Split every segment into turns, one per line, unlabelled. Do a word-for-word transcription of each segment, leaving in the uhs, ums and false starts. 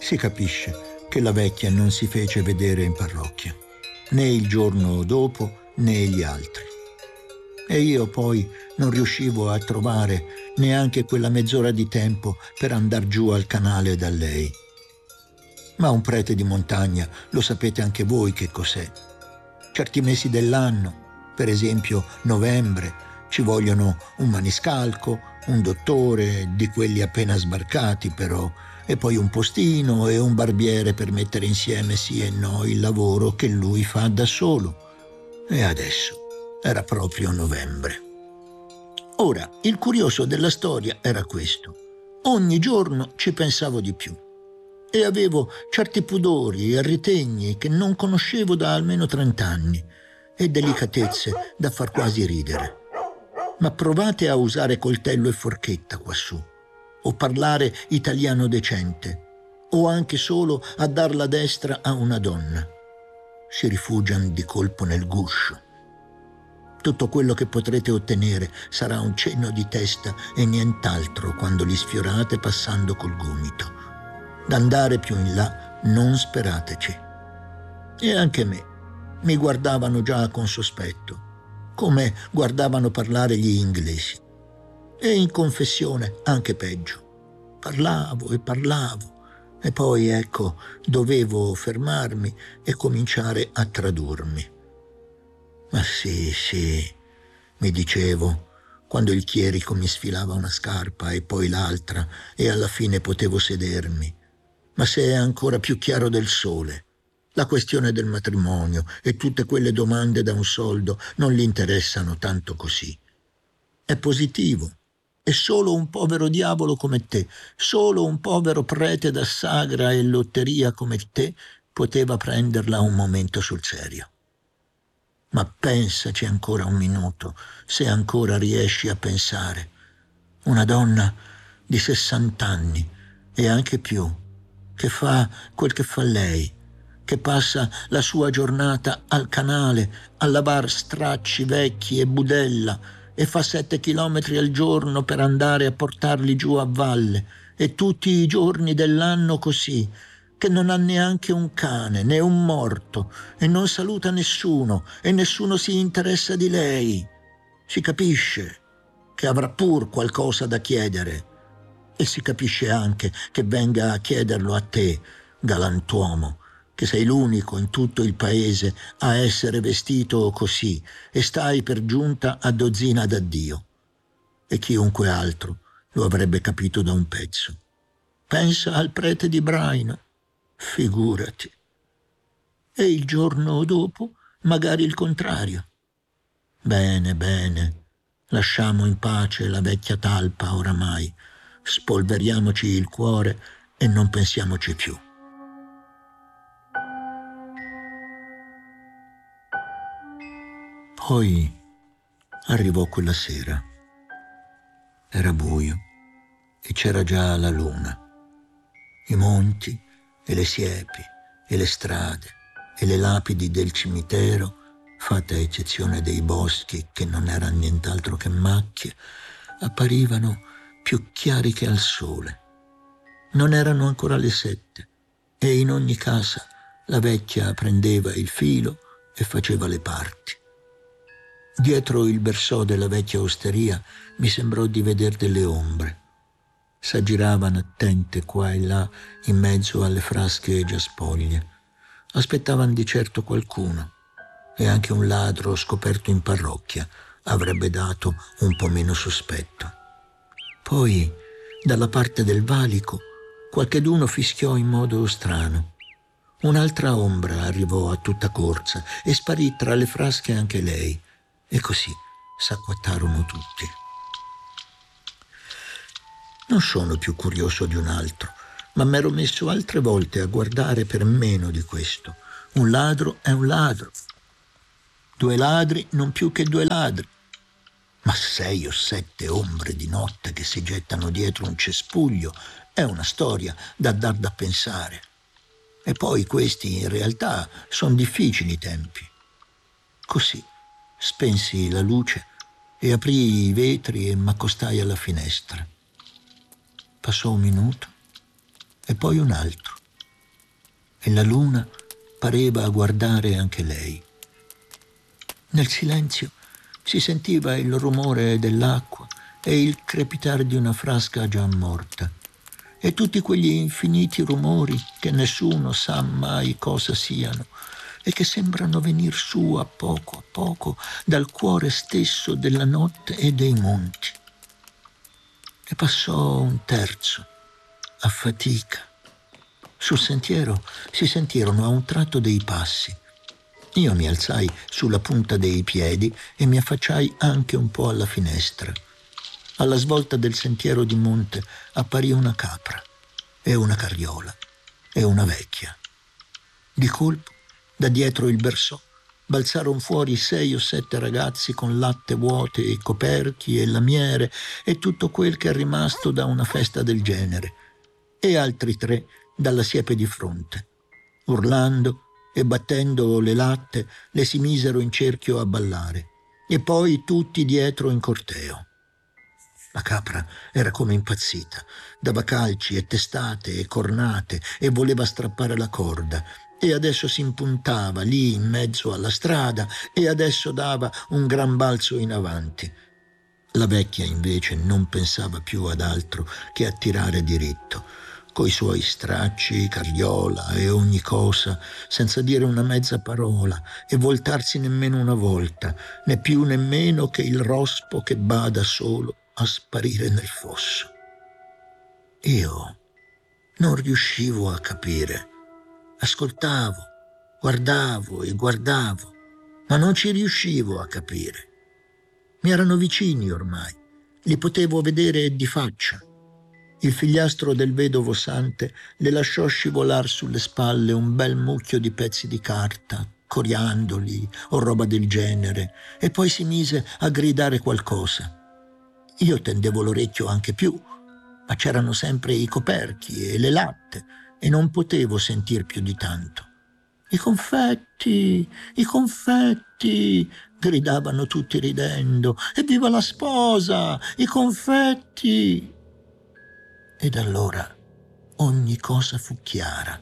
Si capisce che la vecchia non si fece vedere in parrocchia, né il giorno dopo né gli altri. E io poi non riuscivo a trovare neanche quella mezz'ora di tempo per andar giù al canale da lei. Ma un prete di montagna, lo sapete anche voi che cos'è. Certi mesi dell'anno, per esempio novembre, ci vogliono un maniscalco, un dottore, di quelli appena sbarcati però, e poi un postino e un barbiere per mettere insieme sì e no il lavoro che lui fa da solo. E adesso era proprio novembre. Ora, il curioso della storia era questo. Ogni giorno ci pensavo di più e avevo certi pudori e ritegni che non conoscevo da almeno trent'anni e delicatezze da far quasi ridere. Ma provate a usare coltello e forchetta quassù, o parlare italiano decente, o anche solo a dar la destra a una donna. Si rifugiano di colpo nel guscio. Tutto quello che potrete ottenere sarà un cenno di testa e nient'altro quando li sfiorate passando col gomito. D'andare più in là non sperateci. E anche me mi guardavano già con sospetto, come guardavano parlare gli inglesi. E in confessione anche peggio. Parlavo e parlavo e poi, ecco, dovevo fermarmi e cominciare a tradurmi. Ma sì, sì, mi dicevo, quando il chierico mi sfilava una scarpa e poi l'altra e alla fine potevo sedermi. Ma se è ancora più chiaro del sole, la questione del matrimonio e tutte quelle domande da un soldo non gli interessano tanto così. È positivo. È solo un povero diavolo come te, solo un povero prete da sagra e lotteria come te poteva prenderla un momento sul serio. Ma pensaci ancora un minuto, se ancora riesci a pensare. Una donna di sessant'anni e anche più, che fa quel che fa lei, che passa la sua giornata al canale a lavar stracci vecchi e budella e fa sette chilometri al giorno per andare a portarli giù a valle e tutti i giorni dell'anno così, che non ha neanche un cane né un morto e non saluta nessuno e nessuno si interessa di lei. Si capisce che avrà pur qualcosa da chiedere e si capisce anche che venga a chiederlo a te, galantuomo, che sei l'unico in tutto il paese a essere vestito così e stai per giunta a dozzina d'addio. E chiunque altro lo avrebbe capito da un pezzo. Pensa al prete di Braino. Figurati. E il giorno dopo magari il contrario. Bene, bene, lasciamo in pace la vecchia talpa oramai, spolveriamoci il cuore e non pensiamoci più. Poi arrivò quella sera. Era buio e c'era già la luna. I monti e le siepi e le strade e le lapidi del cimitero, fatta eccezione dei boschi che non erano nient'altro che macchie, apparivano più chiari che al sole. Non erano ancora le sette e in ogni casa la vecchia prendeva il filo e faceva le parti. Dietro il bersò della vecchia osteria mi sembrò di veder delle ombre. S'aggiravano attente qua e là in mezzo alle frasche già spoglie. Aspettavano di certo qualcuno e anche un ladro scoperto in parrocchia avrebbe dato un po' meno sospetto. Poi, dalla parte del valico, qualcheduno fischiò in modo strano. Un'altra ombra arrivò a tutta corsa e sparì tra le frasche anche lei. E così s'acquattarono tutti. Non sono più curioso di un altro, ma m'ero messo altre volte a guardare per meno di questo. Un ladro è un ladro. Due ladri non più che due ladri. Ma sei o sette ombre di notte che si gettano dietro un cespuglio è una storia da dar da pensare. E poi questi in realtà sono difficili tempi. Così spensi la luce e aprii i vetri e m'accostai alla finestra. Passò un minuto e poi un altro e la luna pareva guardare anche lei. Nel silenzio si sentiva il rumore dell'acqua e il crepitare di una frasca già morta e tutti quegli infiniti rumori che nessuno sa mai cosa siano e che sembrano venir su a poco a poco dal cuore stesso della notte e dei monti. E passò un terzo, a fatica. Sul sentiero si sentirono a un tratto dei passi. Io mi alzai sulla punta dei piedi e mi affacciai anche un po' alla finestra. Alla svolta del sentiero di monte apparì una capra e una carriola e una vecchia. Di colpo, da dietro il bersò, balzarono fuori sei o sette ragazzi con latte vuote e coperchi e lamiere e tutto quel che è rimasto da una festa del genere, e altri tre dalla siepe di fronte. Urlando e battendo le latte, le si misero in cerchio a ballare, e poi tutti dietro in corteo. La capra era come impazzita, dava calci e testate e cornate e voleva strappare la corda, e adesso si impuntava lì in mezzo alla strada e adesso dava un gran balzo in avanti. La vecchia invece non pensava più ad altro che a tirare diritto, coi suoi stracci, carriola e ogni cosa, senza dire una mezza parola e voltarsi nemmeno una volta, né più nemmeno che il rospo che bada solo a sparire nel fosso. Io non riuscivo a capire. Ascoltavo, guardavo e guardavo, ma non ci riuscivo a capire. Mi erano vicini ormai, li potevo vedere di faccia. Il figliastro del vedovo Sante le lasciò scivolar sulle spalle un bel mucchio di pezzi di carta, coriandoli o roba del genere, e poi si mise a gridare qualcosa. Io tendevo l'orecchio anche più, ma c'erano sempre i coperchi e le latte e non potevo sentir più di tanto. I confetti, i confetti, gridavano tutti ridendo. Evviva la sposa, i confetti! Ed allora ogni cosa fu chiara.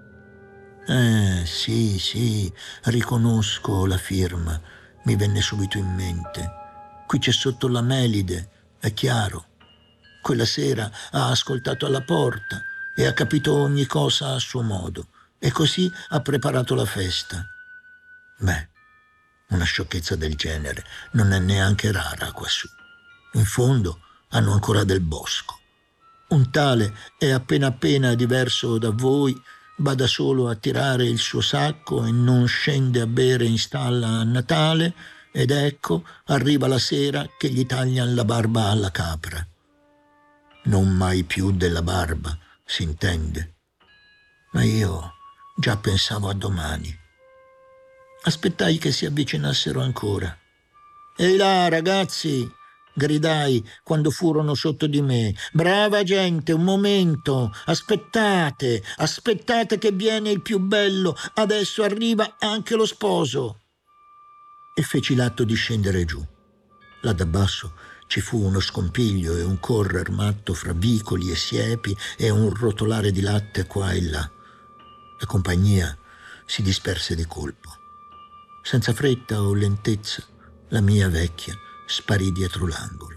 Eh, sì, sì, riconosco la firma, mi venne subito in mente. Qui c'è sotto la Melide, è chiaro. Quella sera ha ascoltato alla porta e ha capito ogni cosa a suo modo, e così ha preparato la festa. Beh, una sciocchezza del genere non è neanche rara quassù. In fondo hanno ancora del bosco. Un tale è appena appena diverso da voi, bada solo a tirare il suo sacco e non scende a bere in stalla a Natale, ed ecco arriva la sera che gli taglian la barba alla capra. Non mai più della barba, si intende. Ma io già pensavo a domani. Aspettai che si avvicinassero ancora. «Ehi là, ragazzi!» gridai quando furono sotto di me. «Brava gente, un momento! Aspettate! Aspettate che viene il più bello! Adesso arriva anche lo sposo!» E feci l'atto di scendere giù. Là da basso ci fu uno scompiglio e un correr matto fra vicoli e siepi e un rotolare di latte qua e là. La compagnia si disperse di colpo. Senza fretta o lentezza, la mia vecchia sparì dietro l'angolo.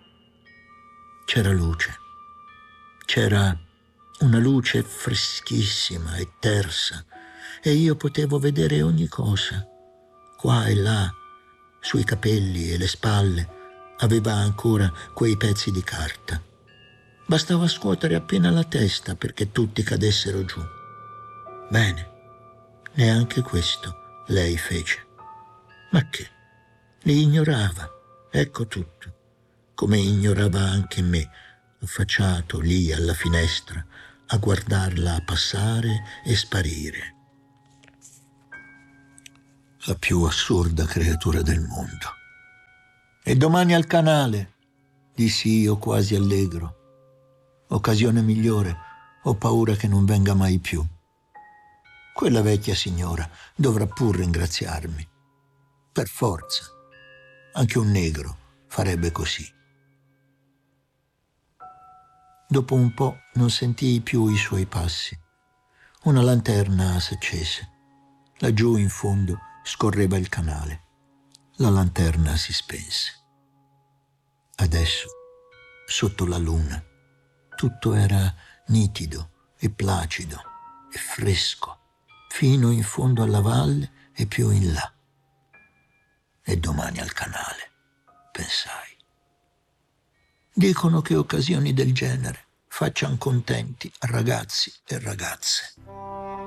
C'era luce. C'era una luce freschissima e tersa, e io potevo vedere ogni cosa. Qua e là, sui capelli e le spalle, aveva ancora quei pezzi di carta. Bastava scuotere appena la testa perché tutti cadessero giù. Bene, neanche questo lei fece. Ma che? Li ignorava, ecco tutto, come ignorava anche me, affacciato lì alla finestra, a guardarla passare e sparire. La più assurda creatura del mondo. «E domani al canale», dissi io quasi allegro. «Occasione migliore, ho paura che non venga mai più. Quella vecchia signora dovrà pur ringraziarmi. Per forza. Anche un negro farebbe così». Dopo un po' non sentii più i suoi passi. Una lanterna s'accese. Laggiù in fondo scorreva il canale. La lanterna si spense. Adesso, sotto la luna, tutto era nitido e placido e fresco, fino in fondo alla valle e più in là. E domani al canale, pensai. Dicono che occasioni del genere facciano contenti ragazzi e ragazze.